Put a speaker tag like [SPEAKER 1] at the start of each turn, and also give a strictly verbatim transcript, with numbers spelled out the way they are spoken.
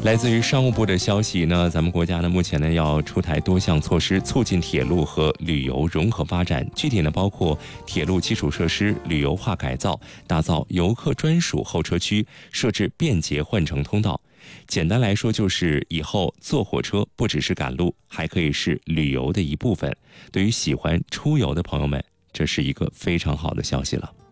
[SPEAKER 1] 来自于商务部的消息呢，咱们国家呢目前呢要出台多项措施，促进铁路和旅游融合发展。具体呢包括铁路基础设施旅游化改造，打造游客专属候车区，设置便捷换乘通道。简单来说，就是以后坐火车不只是赶路，还可以是旅游的一部分。对于喜欢出游的朋友们，这是一个非常好的消息了。